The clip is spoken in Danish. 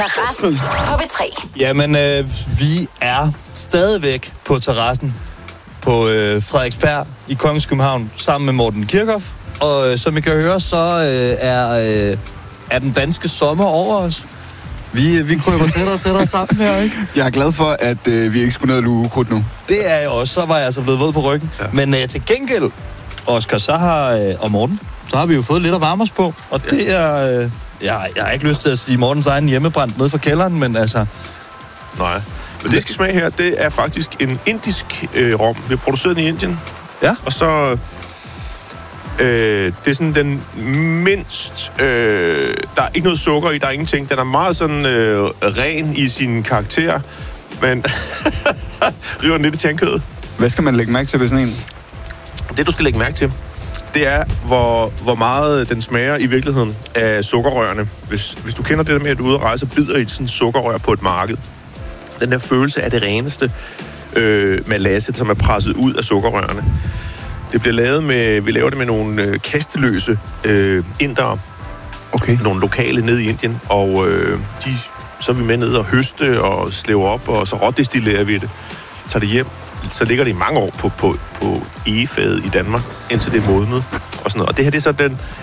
Terrassen på B3. Jamen, vi er stadigvæk på terrassen på Frederiksberg i Kongens København sammen med Morten Kirchhoff. Og som I kan høre, så er den danske sommer over os. Vi kryber tættere og tættere sammen her, ikke? Jeg er glad for, at vi ikke skulle ned og luge ukrudt nu. Det er jeg også. Så var jeg altså blevet våd på ryggen. Ja. Men til gengæld, Oscar, så har, og Morten, så har vi jo fået lidt at varme os på. Og det er... Jeg har ikke lyst til at sige Mortens egen hjemmebrændt ned fra kælderen, men altså... Nej. Men det skal smage her, det er faktisk en indisk rom. Vi har produceret den i Indien. Ja. Og så... det er sådan den mindst... der er ikke noget sukker i, der er ingenting. Den er meget sådan ren i sin karakter. Men river den lidt i tandkødet. Hvad skal man lægge mærke til ved sådan en? Det, du skal lægge mærke til, det er, hvor meget den smager i virkeligheden af sukkerrørene. Hvis du kender det der med, at du er ude at rejse og bider i sådan sukkerrør på et marked. Den der følelse af det reneste malasse, som er presset ud af sukkerrørene. Det bliver lavet med, vi laver det med nogle kasteløse indere. Okay. Nogle lokale nede i Indien, og så er vi med ned og høste og slæver op, og så rådestillerer vi det. Tager det hjem. Så ligger det i mange år på egefadet i Danmark, indtil det er modnet. Og det her, det er så